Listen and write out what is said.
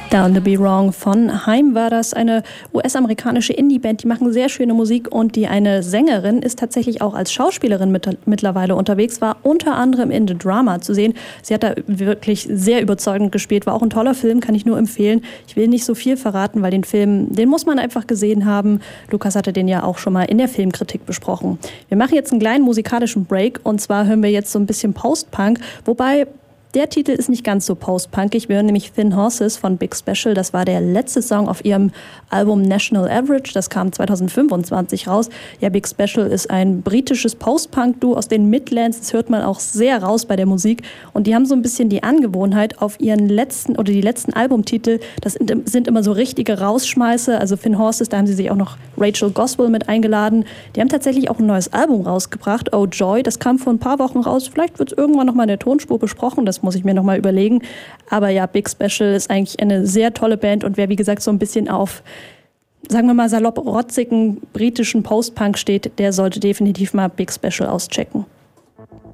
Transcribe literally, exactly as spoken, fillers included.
Down to Be Wrong von Haim war das, eine U S-amerikanische Indie-Band, die machen sehr schöne Musik und die eine Sängerin ist tatsächlich auch als Schauspielerin mit, mittlerweile unterwegs, war unter anderem in The Drama zu sehen. Sie hat da wirklich sehr überzeugend gespielt, war auch ein toller Film, kann ich nur empfehlen. Ich will nicht so viel verraten, weil den Film, den muss man einfach gesehen haben. Lukas hatte den ja auch schon mal in der Filmkritik besprochen. Wir machen jetzt einen kleinen musikalischen Break und zwar hören wir jetzt so ein bisschen Post-Punk, wobei der Titel ist nicht ganz so post-punkig. Wir hören nämlich Thin Horses von Big Special. Das war der letzte Song auf ihrem Album National Average. Das kam zwanzig fünfundzwanzig raus. Ja, Big Special ist ein britisches Post-Punk-Duo aus den Midlands. Das hört man auch sehr raus bei der Musik. Und die haben so ein bisschen die Angewohnheit auf ihren letzten oder die letzten Albumtitel. Das sind immer so richtige Rausschmeiße. Also Thin Horses, da haben sie sich auch noch Rachel Goswell mit eingeladen. Die haben tatsächlich auch ein neues Album rausgebracht. Oh Joy, das kam vor ein paar Wochen raus. Vielleicht wird es irgendwann noch mal in der Tonspur besprochen. Das muss ich mir noch mal überlegen. Aber ja, Big Special ist eigentlich eine sehr tolle Band und wer, wie gesagt, so ein bisschen auf, sagen wir mal, salopp rotzigen britischen Post-Punk steht, der sollte definitiv mal Big Special auschecken.